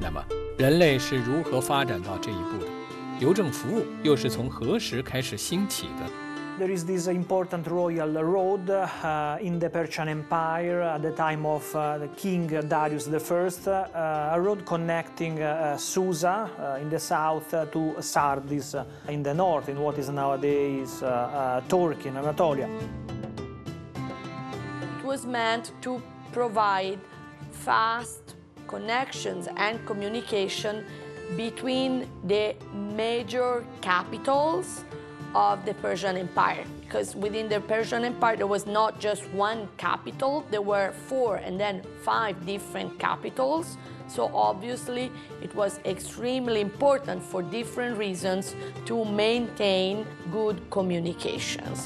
那么，人类是如何发展到这一步的？邮政服务又是从何时开始兴起的？ There is this important royal road in the Persian Empire at the time of the King Darius I, a road connecting Susa in the south to Sardis in the north, in what is nowadays Turkey and Anatolia. It was meant to provide fast connections and communication between the major capitals of the Persian Empire, because within the Persian Empire there was not just one capital, there were 4 and then 5 different capitals. So obviously it was extremely important for different reasons to maintain good communications.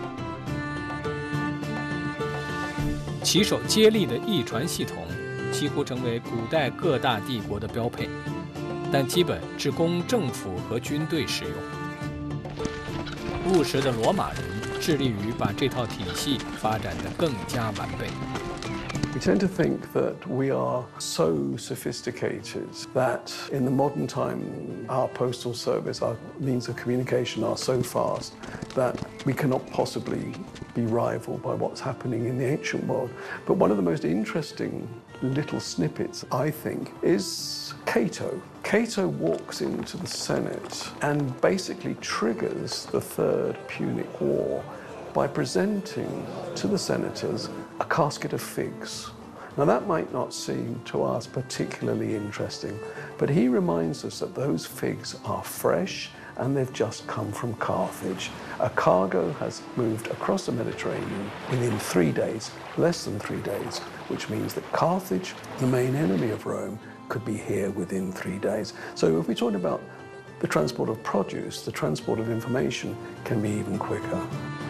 骑手接力的驿传系统几乎成为古代各大帝国的标配，但基本只供政府和军队使用。 务实的罗马人致力于把这套体系发展得更加完备。 We tend to think that we are so sophisticated that in the modern time our postal service, our means of communication are so fast that we cannot possibly be rivaled by what's happening in the ancient world. But one of the most interesting little snippets, I think, is Cato. Cato walks into the Senate and basically triggers the Third Punic War by presenting to the senators a casket of figs. Now that might not seem to us particularly interesting, but he reminds us that those figs are fresh and they've just come from Carthage. A cargo has moved across the Mediterranean within 3 days, less than 3 days, which means that Carthage, the main enemy of Rome, could be here within 3 days. So if we're talking about the transport of produce, the transport of information can be even quicker.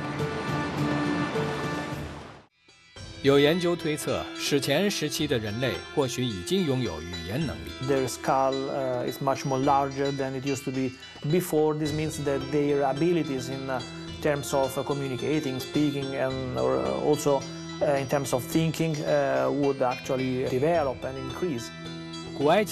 有研究推测，史前时期的人类或许已经拥有语言能力。 Their skull is much more larger than it used to be before. This means that their abilities in terms of communicating, speaking, and also in terms of thinking would actually develop and increase. 古埃及